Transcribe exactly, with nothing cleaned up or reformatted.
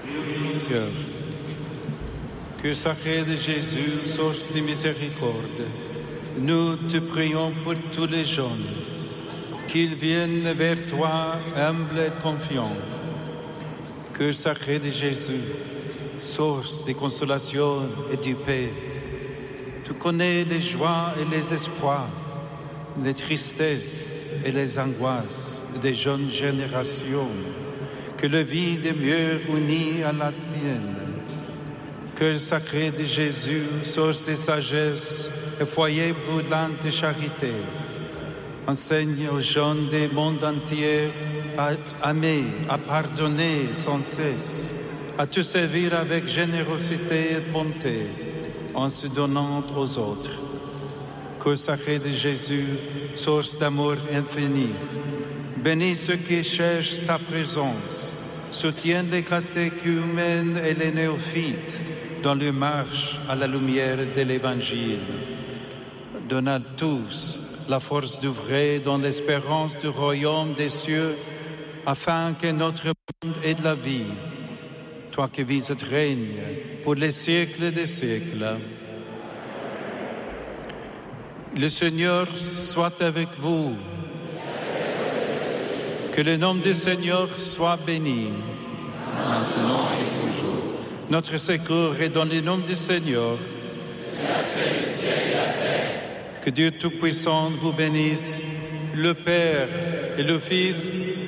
cœur. Cœur sacré de Jésus, source de miséricorde, nous te prions pour tous les jeunes, qu'ils viennent vers toi humbles et confiants. Cœur sacré de Jésus, source de consolation et de paix, tu connais les joies et les espoirs, les tristesses et les angoisses des jeunes générations, que le vie de mieux unie à la tienne. Cœur sacré de Jésus, source de sagesse et foyer brûlant de charité, enseigne aux jeunes du monde entier à aimer, à pardonner sans cesse, à te servir avec générosité et bonté, en se donnant aux autres. Cœur sacré de Jésus, source d'amour infini, bénis ceux qui cherchent ta présence, soutiens les catéchumènes et les néophytes dans leur marche à la lumière de l'Évangile. Donne à tous la force d'œuvrer dans l'espérance du royaume des cieux, afin que notre monde ait de la vie. Toi qui vis et règnes pour les siècles des siècles. Le Seigneur soit avec vous. Que le nom du Seigneur soit béni. Maintenant et toujours. Notre secours est dans le nom du Seigneur. Qui a fait le ciel et la terre. Que Dieu Tout-Puissant vous bénisse, le Père et le Fils